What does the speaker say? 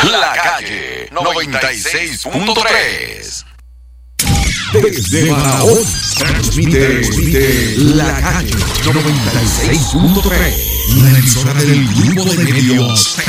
La Calle 96.3. Desde Barahona transmite La Calle 96.3, la emisora del grupo de medios